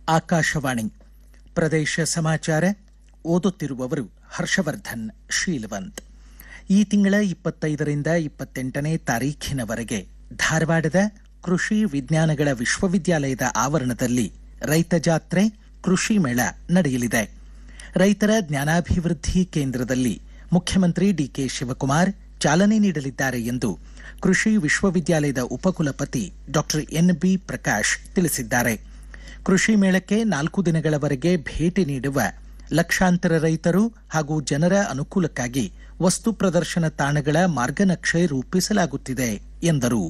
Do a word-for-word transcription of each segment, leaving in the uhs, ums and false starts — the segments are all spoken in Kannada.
ಆಕಾಶವಾಣಿ ಪ್ರದೇಶ ಸಮಾಚಾರ ಓದುತ್ತಿರುವವರು ಹರ್ಷವರ್ಧನ್ ಶೀಲವಂತ್. ಈ ತಿಂಗಳ ಇಪ್ಪತ್ತೈದರಿಂದ ಇಪ್ಪತ್ತೆಂಟನೇ ತಾರೀಖಿನವರೆಗೆ ಧಾರವಾಡದ ಕೃಷಿ ವಿಜ್ಞಾನಗಳ ವಿಶ್ವವಿದ್ಯಾಲಯದ ಆವರಣದಲ್ಲಿ ರೈತ ಜಾತ್ರೆ ಕೃಷಿ ಮೇಳ ನಡೆಯಲಿದೆ. ರೈತರ ಜ್ಞಾನಾಭಿವೃದ್ಧಿ ಕೇಂದ್ರದಲ್ಲಿ ಮುಖ್ಯಮಂತ್ರಿ ಡಿಕೆ ಶಿವಕುಮಾರ್ ಚಾಲನೆ ನೀಡಲಿದ್ದಾರೆ ಎಂದು ಕೃಷಿ ವಿಶ್ವವಿದ್ಯಾಲಯದ ಉಪಕುಲಪತಿ ಡಾಕ್ಟರ್ ಎನ್ ಬಿ ಪ್ರಕಾಶ್ ತಿಳಿಸಿದ್ದಾರೆ. ಕೃಷಿ ಮೇಳಕ್ಕೆ ನಾಲ್ಕು ದಿನಗಳವರೆಗೆ ಭೇಟಿ ನೀಡುವ ಲಕ್ಷಾಂತರ ರೈತರು ಹಾಗೂ ಜನರ ಅನುಕೂಲಕ್ಕಾಗಿ ವಸ್ತು ಪ್ರದರ್ಶನ ತಾಣಗಳ ಮಾರ್ಗನಕ್ಷೆ ರೂಪಿಸಲಾಗುತ್ತಿದೆ ಎಂದರು.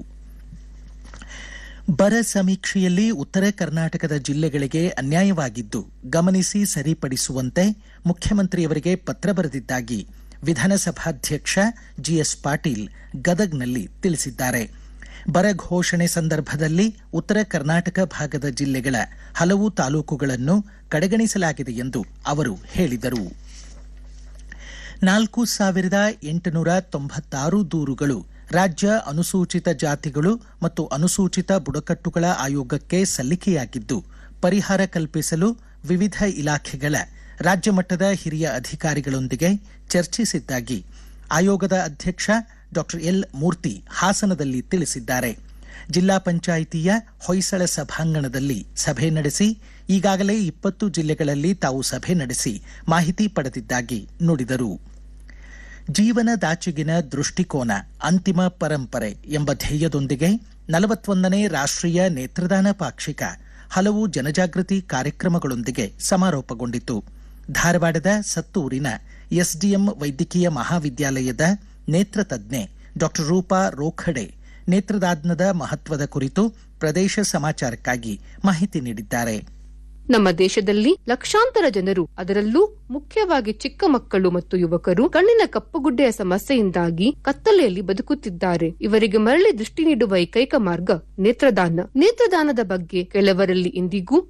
ಬರ ಸಮೀಕ್ಷೆಯಲ್ಲಿ ಉತ್ತರ ಕರ್ನಾಟಕದ ಜಿಲ್ಲೆಗಳಿಗೆ ಅನ್ಯಾಯವಾಗಿದ್ದು ಗಮನಿಸಿ ಸರಿಪಡಿಸುವಂತೆ ಮುಖ್ಯಮಂತ್ರಿಯವರಿಗೆ ಪತ್ರ ಬರೆದಿದ್ದಾಗಿ ವಿಧಾನಸಭಾಧ್ಯಕ್ಷ ಜಿಎಸ್ ಪಾಟೀಲ್ ಗದಗ್ನಲ್ಲಿ ತಿಳಿಸಿದ್ದಾರೆ. ಬರ ಘೋಷಣೆ ಸಂದರ್ಭದಲ್ಲಿ ಉತ್ತರ ಕರ್ನಾಟಕ ಭಾಗದ ಜಿಲ್ಲೆಗಳ ಹಲವು ತಾಲೂಕುಗಳನ್ನು ಕಡೆಗಣಿಸಲಾಗಿದೆ ಎಂದು ಅವರು ಹೇಳಿದರು. ನಾಲ್ಕು ಸಾವಿರದ ಎಂಟುನೂರ ತೊಂಬತ್ತಾರು ದೂರುಗಳು ರಾಜ್ಯ ಅನುಸೂಚಿತ ಜಾತಿಗಳು ಮತ್ತು ಅನುಸೂಚಿತ ಬುಡಕಟ್ಟುಗಳ ಆಯೋಗಕ್ಕೆ ಸಲ್ಲಿಕೆಯಾಗಿದ್ದು, ಪರಿಹಾರ ಕಲ್ಪಿಸಲು ವಿವಿಧ ಇಲಾಖೆಗಳ ರಾಜ್ಯ ಮಟ್ಟದ ಹಿರಿಯ ಅಧಿಕಾರಿಗಳೊಂದಿಗೆ ಚರ್ಚಿಸಿದ್ದಾಗಿ ಆಯೋಗದ ಅಧ್ಯಕ್ಷ ಡಾಕ್ಟರ್ ಎಲ್ ಮೂರ್ತಿ ಹಾಸನದಲ್ಲಿ ತಿಳಿಸಿದ್ದಾರೆ. ಜಿಲ್ಲಾ ಪಂಚಾಯಿತಿಯ ಹೊಯ್ಸಳ ಸಭಾಂಗಣದಲ್ಲಿ ಸಭೆ ನಡೆಸಿ ಈಗಾಗಲೇ ಇಪ್ಪತ್ತು ಜಿಲ್ಲೆಗಳಲ್ಲಿ ತಾವು ಸಭೆ ನಡೆಸಿ ಮಾಹಿತಿ ಪಡೆದಿದ್ದಾಗಿ ನುಡಿದರು. ಜೀವನದಾಚೆಗಿನ ದೃಷ್ಟಿಕೋನ ಅಂತಿಮ ಪರಂಪರೆ ಎಂಬ ಧ್ಯೇಯದೊಂದಿಗೆ ನಲವತ್ತೊಂದನೇ ರಾಷ್ಟ್ರೀಯ ನೇತ್ರದಾನ ಪಾಕ್ಷಿಕ ಹಲವು ಜನಜಾಗೃತಿ ಕಾರ್ಯಕ್ರಮಗಳೊಂದಿಗೆ ಸಮಾರೋಪಗೊಂಡಿತು. ಧಾರವಾಡದ ಸತ್ತೂರಿನ ಎಸ್ಡಿಎಂ ವೈದ್ಯಕೀಯ ಮಹಾವಿದ್ಯಾಲಯದ ನೇತ್ರ ತಜ್ಞೆ ಡಾಕ್ಟರ್ ರೂಪಾ ರೋಖಡೆ ನೇತ್ರದಾನದ ಮಹತ್ವದ ಕುರಿತು ಪ್ರದೇಶ ಸಮಾಚಾರಕ್ಕಾಗಿ ಮಾಹಿತಿ ನೀಡಿದ್ದಾರೆ. ನಮ್ಮ ದೇಶದಲ್ಲಿ ಲಕ್ಷಾಂತರ ಜನರು, ಅದರಲ್ಲೂ ಮುಖ್ಯವಾಗಿ ಚಿಕ್ಕ ಮಕ್ಕಳು ಮತ್ತು ಯುವಕರು ಕಣ್ಣಿನ ಕಪ್ಪುಗುಡ್ಡೆಯ ಸಮಸ್ಯೆಯಿಂದಾಗಿ ಕತ್ತಲೆಯಲ್ಲಿ ಬದುಕುತ್ತಿದ್ದಾರೆ. ಇವರಿಗೆ ಮರಳಿ ದೃಷ್ಟಿ ನೀಡುವ ಏಕೈಕ ಮಾರ್ಗ ನೇತ್ರದಾನ. ನೇತ್ರದಾನದ ಬಗ್ಗೆ ಕೆಲವರಲ್ಲಿ ಇಂದಿಗೂ